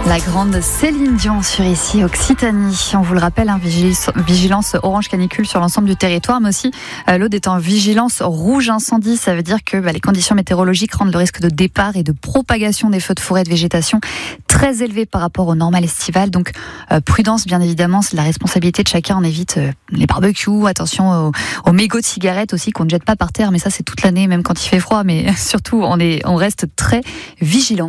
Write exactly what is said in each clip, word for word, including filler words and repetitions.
La grande Céline Dion sur ici Occitanie. On vous le rappelle, hein, vigilance, vigilance orange canicule sur l'ensemble du territoire, mais aussi euh, l'Aude est en vigilance rouge incendie. Ça veut dire que bah, les conditions météorologiques rendent le risque de départ et de propagation des feux de forêt et de végétation très élevé par rapport au normal estival. Donc euh, prudence, bien évidemment, c'est la responsabilité de chacun. On évite euh, les barbecues, attention aux, aux mégots de cigarettes aussi qu'on ne jette pas par terre, mais ça c'est toute l'année, même quand il fait froid. Mais surtout, on, est, on reste très vigilant.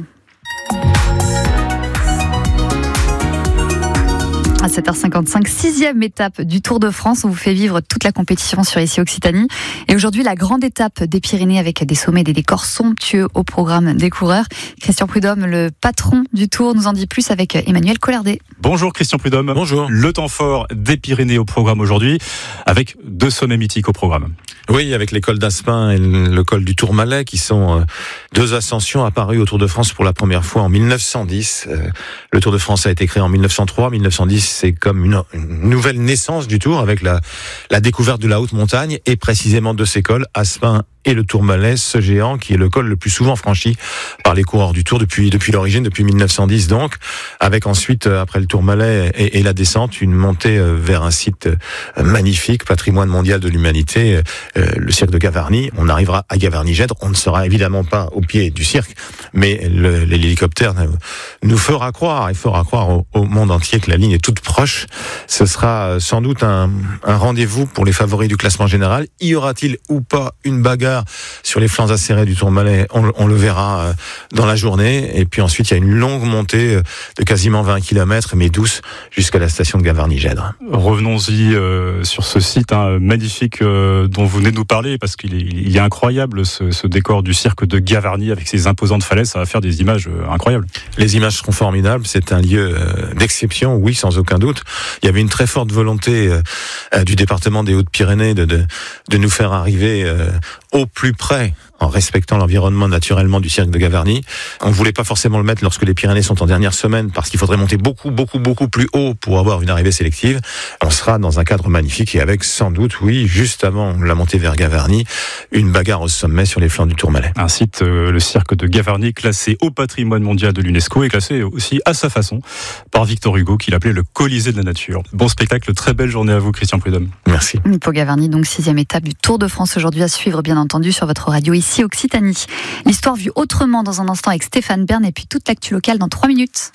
À sept heures cinquante-cinq, sixième étape du Tour de France. On vous fait vivre toute la compétition sur ici Occitanie. Et aujourd'hui, la grande étape des Pyrénées avec des sommets et des décors somptueux au programme des coureurs. Christian Prudhomme, le patron du Tour, nous en dit plus avec Emmanuel Collardet. Bonjour Christian Prudhomme. Bonjour. Le temps fort des Pyrénées au programme aujourd'hui, avec deux sommets mythiques au programme. Oui, avec les cols d'Aspin et le col du Tourmalet, qui sont deux ascensions apparues au Tour de France pour la première fois en mille neuf cent dix. Le Tour de France a été créé en mille neuf cent trois. mille neuf cent dix, c'est comme une, une nouvelle naissance du Tour, avec la, la découverte de la haute montagne, et précisément de ces cols, Aspin et le Tourmalet, ce géant qui est le col le plus souvent franchi par les coureurs du Tour depuis depuis l'origine, depuis mille neuf cent dix donc, avec ensuite, après le Tourmalet et, et la descente, une montée vers un site magnifique, patrimoine mondial de l'humanité, euh, le cirque de Gavarnie. On arrivera à Gavarnie-Gèdre, on ne sera évidemment pas au pied du cirque, mais le, l'hélicoptère nous fera croire, il fera croire au, au monde entier que la ligne est toute proche. Ce sera sans doute un, un rendez-vous pour les favoris du classement général. Y aura-t-il ou pas une bagarre sur les flancs acérés du Tourmalet? On, on le verra dans la journée. Et puis ensuite, il y a une longue montée de quasiment vingt kilomètres, mais douce, jusqu'à la station de Gavarnie-Gèdre. Revenons-y euh, sur ce site hein, magnifique euh, dont vous venez de nous parler, parce qu'il est, il est incroyable ce, ce décor du cirque de Gavarnie avec ses imposantes falaises. Ça va faire des images euh, incroyables. Les images seront formidables. C'est un lieu euh, d'exception, oui, sans aucun doute. Il y avait une très forte volonté euh, du département des Hautes-Pyrénées de, de, de nous faire arriver euh, au plus près, en respectant l'environnement naturellement du cirque de Gavarnie. On ne voulait pas forcément le mettre lorsque les Pyrénées sont en dernière semaine, parce qu'il faudrait monter beaucoup, beaucoup, beaucoup plus haut pour avoir une arrivée sélective. On sera dans un cadre magnifique et avec sans doute, oui, juste avant la montée vers Gavarnie, une bagarre au sommet sur les flancs du Tourmalet. Un site, euh, le cirque de Gavarnie, classé au patrimoine mondial de l'UNESCO et classé aussi à sa façon par Victor Hugo, qu'il appelait le Colisée de la nature. Bon spectacle, très belle journée à vous, Christian Prudhomme. Merci. Pour Gavarnie, donc sixième étape du Tour de France aujourd'hui à suivre, bien entendu, sur votre radio ici Occitanie. L'histoire vue autrement dans un instant avec Stéphane Bern et puis toute l'actu locale dans trois minutes.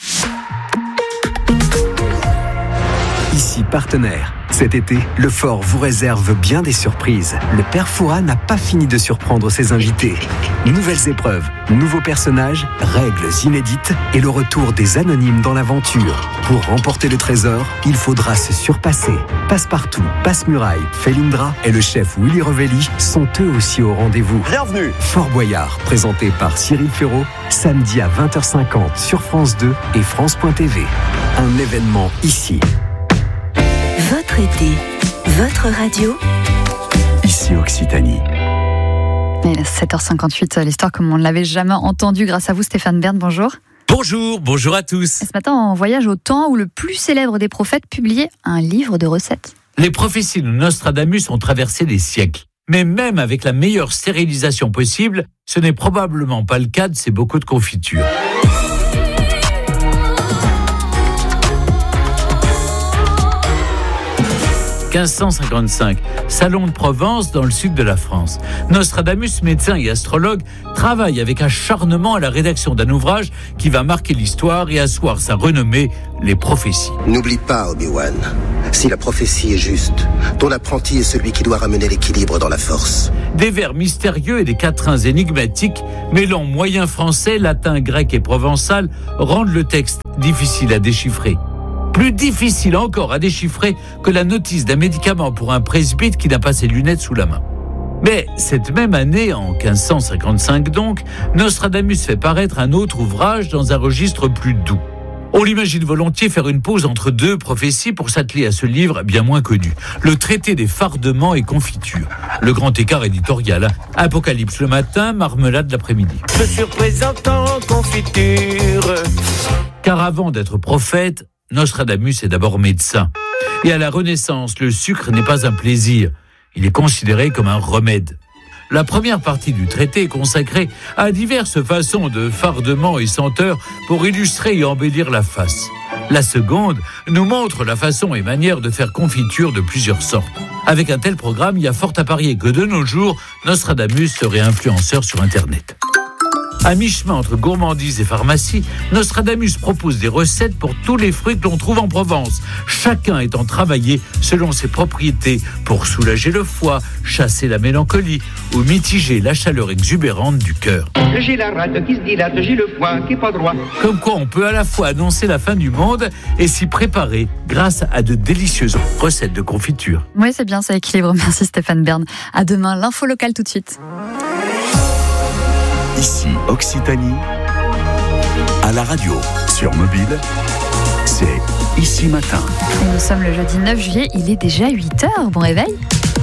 Ici partenaire. Cet été, le Fort vous réserve bien des surprises. Le père Fouras n'a pas fini de surprendre ses invités. Nouvelles épreuves, nouveaux personnages, règles inédites et le retour des anonymes dans l'aventure. Pour remporter le trésor, il faudra se surpasser. Passepartout, Passe-Muraille, Felindra et le chef Willy Revelli sont eux aussi au rendez-vous. Bienvenue. Fort Boyard, présenté par Cyril Ferraud, samedi à vingt heures cinquante sur France deux et France point T V. Un événement ici. Votre été, votre radio, ici Occitanie. Et sept heures cinquante-huit, l'histoire comme on ne l'avait jamais entendue grâce à vous Stéphane Bern, bonjour. Bonjour, bonjour à tous. Et ce matin, on voyage au temps où le plus célèbre des prophètes publiait un livre de recettes. Les prophéties de Nostradamus ont traversé des siècles. Mais même avec la meilleure stérilisation possible, ce n'est probablement pas le cas de ces bocaux de confiture. quinze cent cinquante-cinq, Salon de Provence dans le sud de la France. Nostradamus, médecin et astrologue, travaille avec acharnement à la rédaction d'un ouvrage qui va marquer l'histoire et asseoir sa renommée, les prophéties. N'oublie pas, Obi-Wan, si la prophétie est juste, ton apprenti est celui qui doit ramener l'équilibre dans la force. Des vers mystérieux et des quatrains énigmatiques, mêlant moyen français, latin, grec et provençal, rendent le texte difficile à déchiffrer. Plus difficile encore à déchiffrer que la notice d'un médicament pour un presbyte qui n'a pas ses lunettes sous la main. Mais cette même année, en quinze cent cinquante-cinq donc, Nostradamus fait paraître un autre ouvrage dans un registre plus doux. On l'imagine volontiers faire une pause entre deux prophéties pour s'atteler à ce livre bien moins connu, le traité des fardements et confitures. Le grand écart éditorial, Apocalypse le matin, marmelade l'après-midi. Je suis représentant confiture. Car avant d'être prophète, Nostradamus est d'abord médecin. Et à la Renaissance, le sucre n'est pas un plaisir. Il est considéré comme un remède. La première partie du traité est consacrée à diverses façons de fardement et senteur pour illustrer et embellir la face. La seconde nous montre la façon et manière de faire confiture de plusieurs sortes. Avec un tel programme, il y a fort à parier que de nos jours, Nostradamus serait influenceur sur Internet. À mi-chemin entre gourmandise et pharmacie, Nostradamus propose des recettes pour tous les fruits que l'on trouve en Provence, chacun étant travaillé selon ses propriétés pour soulager le foie, chasser la mélancolie ou mitiger la chaleur exubérante du cœur. J'ai la rate qui se dilate, j'ai le foie qui est pas droit. Comme quoi on peut à la fois annoncer la fin du monde et s'y préparer grâce à de délicieuses recettes de confiture. Oui, c'est bien, ça équilibre. Merci Stéphane Bern. À demain, l'info locale tout de suite. Ici, Occitanie, à la radio, sur mobile, c'est Ici Matin. Et nous sommes le jeudi neuf juillet, il est déjà huit heures. Bon réveil.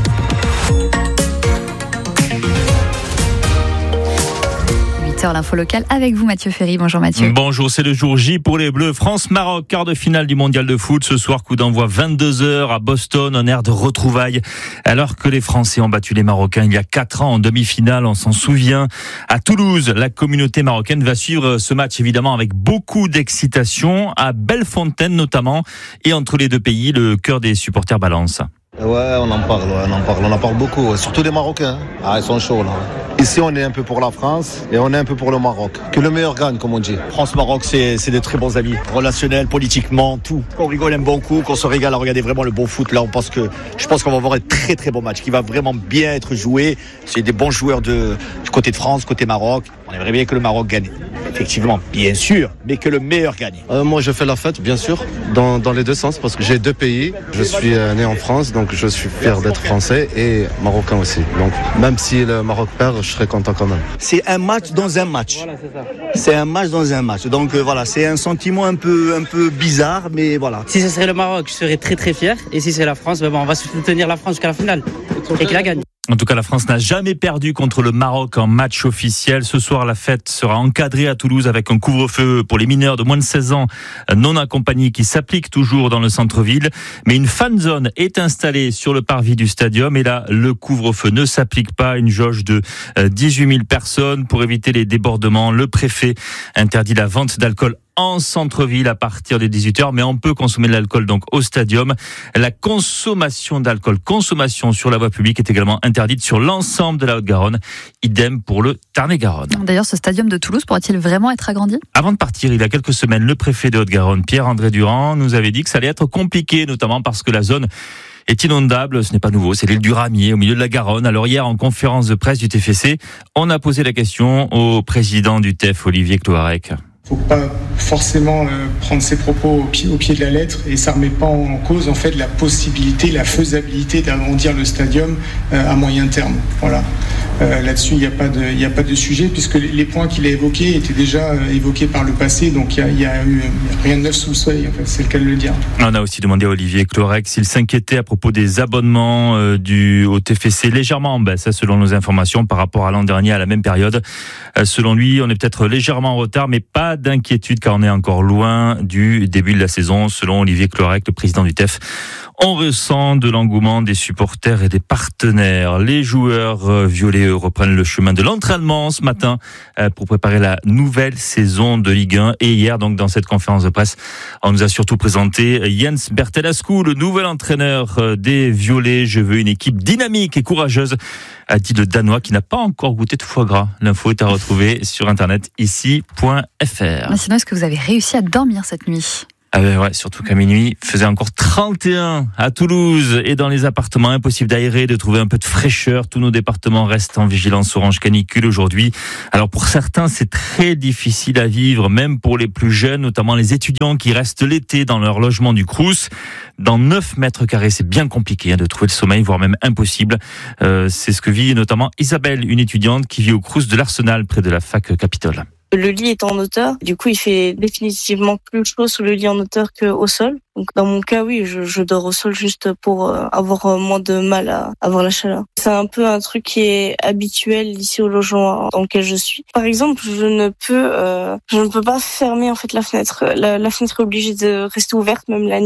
huit heures, l'info locale avec vous Mathieu Ferry. Bonjour Mathieu. Bonjour, c'est le jour J pour les Bleus. France-Maroc, quart de finale du mondial de foot. Ce soir, coup d'envoi vingt-deux heures à Boston, un air de retrouvailles. Alors que les Français ont battu les Marocains il y a quatre ans en demi-finale, on s'en souvient. À Toulouse, la communauté marocaine va suivre ce match évidemment avec beaucoup d'excitation. À Bellefontaine notamment. Et entre les deux pays, le cœur des supporters balance. Ouais, on en parle, ouais, on en parle, on en parle beaucoup, surtout les Marocains. Ah, ils sont chauds là. Ici, on est un peu pour la France et on est un peu pour le Maroc. Que le meilleur gagne, comme on dit. France-Maroc, c'est, c'est des très bons amis. Relationnels, politiquement, tout. On rigole un bon coup, qu'on se régale à regarder vraiment le bon foot. Là, on pense que, je pense qu'on va avoir un très très bon match qui va vraiment bien être joué. C'est des bons joueurs de, du côté de France, côté Maroc. On aimerait bien que le Maroc gagne. Effectivement, bien sûr, mais que le meilleur gagne. Euh, moi, je fais la fête, bien sûr, dans, dans les deux sens, parce que j'ai deux pays. Je suis euh, né en France, donc je suis fier d'être français et marocain aussi. Donc, même si le Maroc perd, je serai content quand même. C'est un match dans un match. Voilà, c'est ça. C'est un match dans un match. Donc euh, voilà, c'est un sentiment un peu, un peu bizarre, mais voilà. Si ce serait le Maroc, je serais très très fier. Et si c'est la France, ben bon, on va soutenir la France jusqu'à la finale et qu'il la gagne. En tout cas, la France n'a jamais perdu contre le Maroc en match officiel. Ce soir, la fête sera encadrée à Toulouse avec un couvre-feu pour les mineurs de moins de seize ans non accompagnés qui s'applique toujours dans le centre-ville. Mais une fan zone est installée sur le parvis du stadium et là, le couvre-feu ne s'applique pas. Une jauge de dix-huit mille personnes pour éviter les débordements. Le préfet interdit la vente d'alcool en centre-ville à partir des dix-huit heures, mais on peut consommer de l'alcool donc au stadium. La consommation d'alcool, consommation sur la voie publique est également interdite sur l'ensemble de la Haute-Garonne. Idem pour le Tarn-et-Garonne. D'ailleurs, ce stadium de Toulouse pourrait-il vraiment être agrandi ? Avant de partir, il y a quelques semaines, le préfet de Haute-Garonne, Pierre-André Durand, nous avait dit que ça allait être compliqué, notamment parce que la zone est inondable. Ce n'est pas nouveau, c'est l'île du Ramier, au milieu de la Garonne. Alors hier, en conférence de presse du T F C, on a posé la question au président du T E F, Olivier Cloarec. Il ne faut pas forcément euh, prendre ses propos au pied, au pied de la lettre et ça ne remet pas en cause en fait la possibilité, la faisabilité d'agrandir le stadium euh, à moyen terme. Voilà. Euh, là-dessus, il n'y a pas de, il n'y a pas de sujet puisque les points qu'il a évoqués étaient déjà euh, évoqués par le passé, donc il n'y a, a, a rien de neuf sous le soleil, en fait, c'est le cas de le dire. On a aussi demandé à Olivier Cloarec s'il s'inquiétait à propos des abonnements euh, du, au T F C légèrement en baisse, selon nos informations, par rapport à l'an dernier à la même période. Euh, selon lui, on est peut-être légèrement en retard, mais pas d'inquiétude car on est encore loin du début de la saison. Selon Olivier Cloarec, le président du T E F, on ressent de l'engouement des supporters et des partenaires. Les joueurs violets reprennent le chemin de l'entraînement ce matin pour préparer la nouvelle saison de Ligue un. Et hier, donc, dans cette conférence de presse, on nous a surtout présenté Jens Bertelascu, le nouvel entraîneur des violets. Je veux une équipe dynamique et courageuse, a dit le Danois qui n'a pas encore goûté de foie gras. L'info est à retrouver sur internet ici point f r. Mais sinon, est-ce que vous avez réussi à dormir cette nuit ? Ah ben ouais, surtout qu'à minuit, il faisait encore trente et un à Toulouse et dans les appartements, impossible d'aérer, de trouver un peu de fraîcheur. Tous nos départements restent en vigilance orange canicule aujourd'hui. Alors pour certains, c'est très difficile à vivre, même pour les plus jeunes, notamment les étudiants qui restent l'été dans leur logement du Crous. Dans neuf mètres carrés, c'est bien compliqué hein, de trouver le sommeil, voire même impossible. Euh, c'est ce que vit notamment Isabelle, une étudiante qui vit au Crous de l'Arsenal, près de la fac Capitole. Le lit est en hauteur, du coup il fait définitivement plus chaud sous le lit en hauteur qu'au sol. Donc dans mon cas oui, je, je dors au sol juste pour euh, avoir moins de mal à avoir la chaleur. C'est un peu un truc qui est habituel ici au logement dans lequel je suis. Par exemple, je ne peux euh, je ne peux pas fermer en fait la fenêtre. La, la fenêtre est obligée de rester ouverte même la nuit.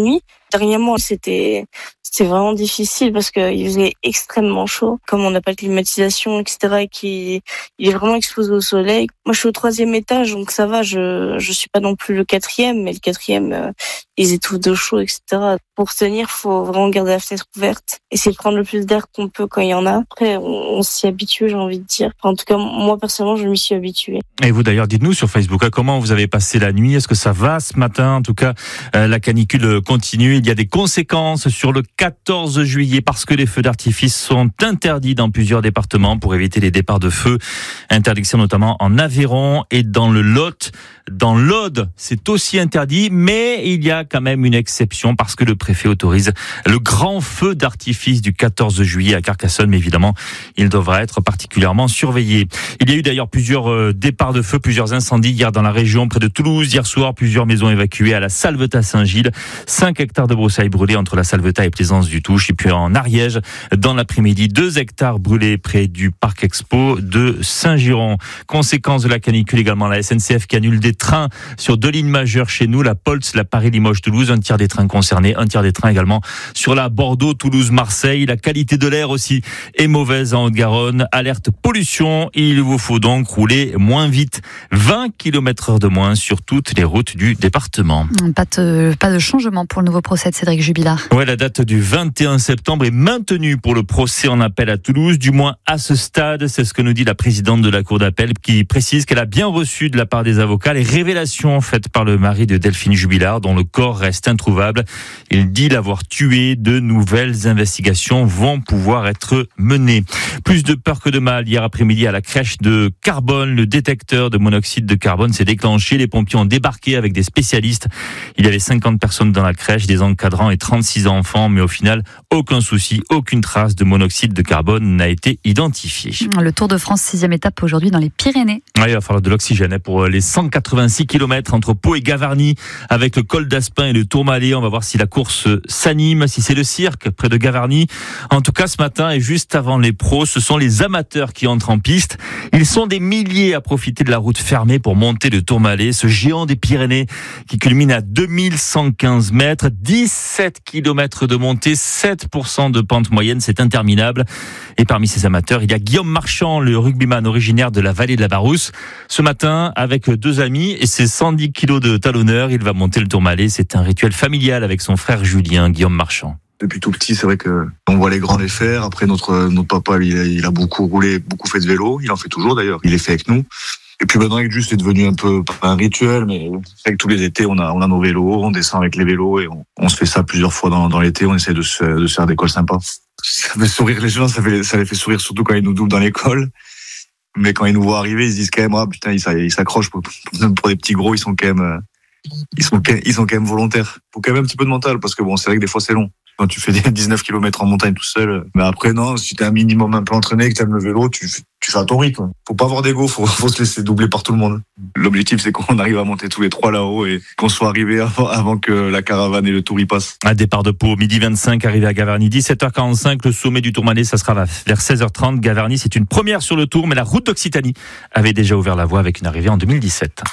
Dernièrement, c'était c'était vraiment difficile parce qu'il faisait extrêmement chaud. Comme on n'a pas de climatisation, et cetera, et qu'il il est vraiment exposé au soleil. Moi, je suis au troisième étage, donc ça va. Je je suis pas non plus le quatrième, mais le quatrième, euh, ils étouffent de chaud, et cetera. Pour tenir, faut vraiment garder la fenêtre ouverte, essayer de prendre le plus d'air qu'on peut quand il y en a. Après, on, on s'y habitue, j'ai envie de dire. Enfin, en tout cas, moi personnellement, je m'y suis habituée. Et vous d'ailleurs, dites-nous sur Facebook, comment vous avez passé la nuit? Est-ce que ça va ce matin? En tout cas, euh, la canicule continue. Il y a des conséquences sur le quatorze juillet parce que les feux d'artifice sont interdits dans plusieurs départements pour éviter les départs de feu. Interdiction notamment en Aveyron et dans le Lot. Dans l'Aude, c'est aussi interdit, mais il y a quand même une exception parce que le préfet autorise le grand feu d'artifice du quatorze juillet à Carcassonne, mais évidemment, il devra être particulièrement surveillé. Il y a eu d'ailleurs plusieurs départs de feu, plusieurs incendies hier dans la région, près de Toulouse. Hier soir, plusieurs maisons évacuées à la Salvetat-Saint-Gilles. cinq hectares de broussailles brûlées entre la Salvetat et Plaisance-du-Touche. Et puis en Ariège, dans l'après-midi, deux hectares brûlés près du Parc Expo de Saint-Giron. Conséquence de la canicule également, la S N C F qui annule des trains sur deux lignes majeures chez nous, la Poltz, la Paris-Limoges-Toulouse, un tiers des trains concernés, un tiers des trains également sur la Bordeaux-Toulouse-Marseille. La qualité de l'air aussi est mauvaise en Haute-Garonne. Alerte pollution, il vous faut donc rouler moins vite. vingt kilomètres heure de moins sur toutes les routes du département. Pas de, pas de changement pour le nouveau procès de Cédric Jubilard. Ouais, la date du vingt et un septembre est maintenue pour le procès en appel à Toulouse, du moins à ce stade. C'est ce que nous dit la présidente de la Cour d'appel qui précise qu'elle a bien reçu de la part des avocats les révélations faites par le mari de Delphine Jubilard, dont le corps reste introuvable. Il dit l'avoir tué. De nouvelles investigations vont pouvoir être menées. Plus de peur que de mal. Hier après-midi à la crèche de Carbone, le détecteur de monoxyde de carbone s'est déclenché. Les pompiers ont débarqué avec des spécialistes. Il y avait cinquante personnes dans la crèche, des encadrants et trente-six enfants, mais au final, aucun souci, aucune trace de monoxyde de carbone n'a été identifiée. Le Tour de France, sixième étape aujourd'hui dans les Pyrénées. Ouais, il va falloir de l'oxygène pour les cent quatre-vingt-six kilomètres entre Pau et Gavarnie, avec le col d'Aspin et le Tourmalet. On va voir si la course s'anime, si c'est le cirque près de Gavarnie. En tout cas, ce matin et juste avant les pros, ce sont les amateurs qui entrent en piste. Ils sont des milliers à profiter de la route fermée pour monter le Tourmalet, ce géant des Pyrénées qui culmine à deux mille cent quinze mètres, dix-sept kilomètres de montée, sept pour cent de pente moyenne, c'est interminable. Et parmi ces amateurs, il y a Guillaume Marchand, le rugbyman originaire de la vallée de la Barousse. Ce matin, avec deux amis et ses cent dix kilos de talonneur, il va monter le Tourmalet. C'est un rituel familial avec son frère Julien, Guillaume Marchand. Depuis tout petit, c'est vrai que on voit les grands les faire. Après, notre notre papa, il a, il a beaucoup roulé, beaucoup fait de vélo. Il en fait toujours d'ailleurs. Il est fait avec nous. Et puis maintenant, juste c'est devenu un peu pas un rituel, mais avec tous les étés, on a on a nos vélos, on descend avec les vélos et on, on se fait ça plusieurs fois dans dans l'été. On essaie de se de se faire des cols sympas. Ça fait sourire les gens, ça fait ça les fait sourire surtout quand ils nous doublent dans l'école. Mais quand ils nous voient arriver, ils se disent quand même ah putain, ils s'accrochent pour, pour des petits gros, ils sont quand même ils sont ils sont quand même volontaires. Faut quand même un petit peu de mental parce que bon, c'est vrai que des fois c'est long. Quand tu fais des dix-neuf kilomètres en montagne tout seul. Mais après, non, si t'es un minimum un peu entraîné, que t'aimes le vélo, tu, tu fais à ton rythme. Faut pas avoir d'ego, faut, faut se laisser doubler par tout le monde. L'objectif, c'est qu'on arrive à monter tous les trois là-haut et qu'on soit arrivé avant, avant que la caravane et le tour y passent. Un départ de Pau, midi vingt-cinq, arrivé à Gavarnie, dix-sept heures quarante-cinq, le sommet du Tourmalet, ça sera vers seize heures trente. Gavarnie, c'est une première sur le tour, mais la route d'Occitanie avait déjà ouvert la voie avec une arrivée en deux mille dix-sept.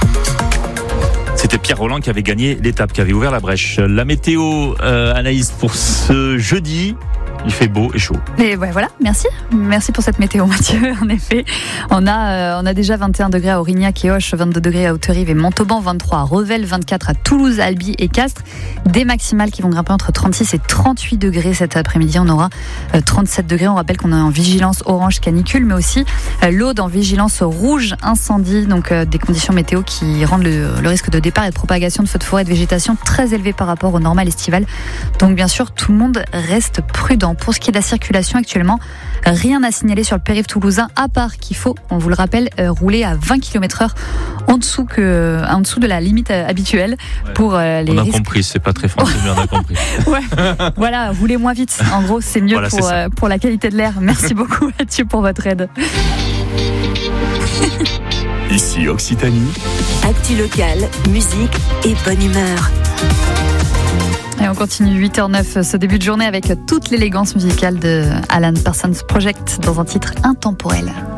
C'était Pierre Roland qui avait gagné l'étape, qui avait ouvert la brèche. La météo, euh, Anaïs, pour ce jeudi, il fait beau et chaud. Et ouais, voilà, merci. Merci pour cette météo, Mathieu. En effet, on a, euh, on a déjà vingt et un degrés à Aurignac et Auch, vingt-deux degrés à Haute-Rive et Montauban, vingt-trois à Revel, vingt-quatre à Toulouse, Albi et Castres. Des maximales qui vont grimper entre trente-six et trente-huit degrés cet après-midi. On aura euh, trente-sept degrés. On rappelle qu'on est en vigilance orange canicule, mais aussi euh, l'Aude en vigilance rouge incendie. Donc euh, des conditions météo qui rendent le, le risque de départ et de propagation de feux de forêt et de végétation très élevé par rapport au normal estival. Donc bien sûr, tout le monde reste prudent. Pour ce qui est de la circulation actuellement, rien à signaler sur le périph' toulousain, à part qu'il faut, on vous le rappelle, euh, rouler à vingt kilomètres heure en dessous, que, en dessous de la limite euh, habituelle. Ouais. Pour euh, les On a risques. compris, c'est pas très français, mais on a compris. Ouais. Voilà, roulez moins vite. En gros, c'est mieux voilà, pour, c'est euh, pour la qualité de l'air. Merci beaucoup, Mathieu, pour votre aide. Ici Occitanie. Actu locale, musique et bonne humeur. Et on continue huit heures neuf ce début de journée avec toute l'élégance musicale de Alan Parsons Project dans un titre intemporel.